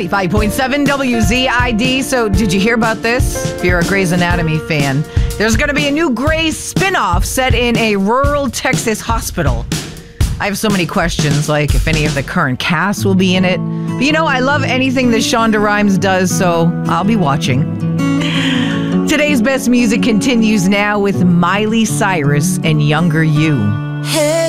95.7 WZID. So, did you hear about this? If you're a Grey's Anatomy fan, there's going to be a new Grey's spinoff set in a rural Texas hospital. I have so many questions, like if any of the current cast will be in it. But I love anything that Shonda Rhimes does, so I'll be watching. Today's best music continues now with Miley Cyrus and Younger You. Hey.